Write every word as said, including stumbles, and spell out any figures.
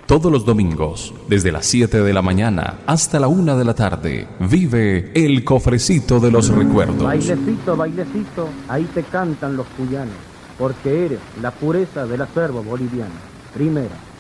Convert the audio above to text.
Todos los domingos, desde las siete de la mañana hasta la una de la tarde, vive el Cofrecito de los Recuerdos. Bailecito, bailecito, ahí te cantan los cuyanos, porque eres la pureza del acervo boliviano. Primera.